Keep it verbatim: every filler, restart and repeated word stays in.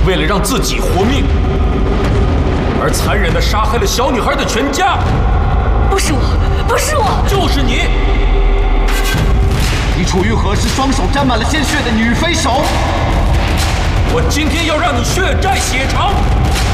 为了让自己活命，而残忍地杀害了小女孩的全家。 不是我，不是我， 就是你！ 你处于何时双手沾满了鲜血的女飞手？ 我今天要让你血债血偿！